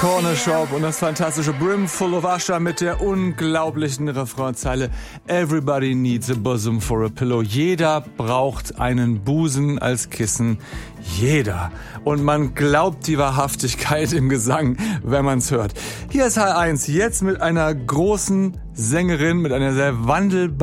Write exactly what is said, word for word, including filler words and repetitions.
Corner Shop und das fantastische Brimful of Usher mit der unglaublichen Refrainzeile Everybody needs a bosom for a pillow. Jeder braucht einen Busen als Kissen. Jeder. Und man glaubt die Wahrhaftigkeit im Gesang, wenn man's hört. Hier ist H eins, jetzt mit einer großen Sängerin, mit einer sehr wandelbaren